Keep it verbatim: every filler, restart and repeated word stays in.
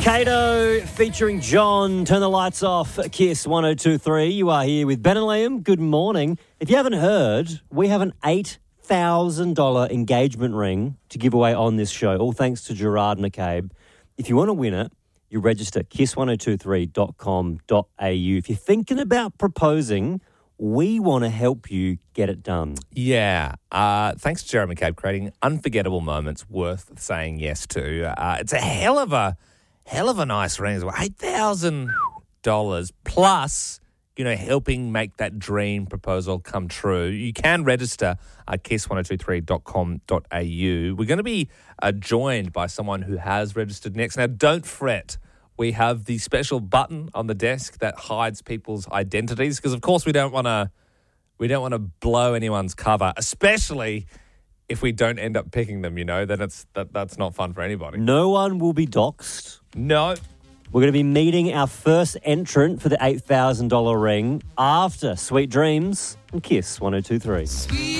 Kato featuring John. Turn the lights off. Kiss one oh two three. You are here with Ben and Liam. Good morning. If you haven't heard, we have an eight thousand dollars engagement ring to give away on this show, all thanks to Gerard McCabe. If you want to win it, you register kiss one oh two three dot com dot a u. If you're thinking about proposing, we want to help you get it done. Yeah. Uh, thanks to Gerard McCabe, creating unforgettable moments worth saying yes to. Uh, it's a hell of a hell of a nice ring as well. eight thousand dollars plus, you know, helping make that dream proposal come true. You can register at kiss one oh two three dot com dot a u. We're going to be uh, joined by someone who has registered next. Now, don't fret. We have the special button on the desk that hides people's identities because, of course, we don't want to we don't want to blow anyone's cover, especially if we don't end up picking them. You know, then it's that that's not fun for anybody. No one will be doxxed. No. We're going to be meeting our first entrant for the eight thousand dollars ring after Sweet Dreams and Kiss one oh two three. Sweet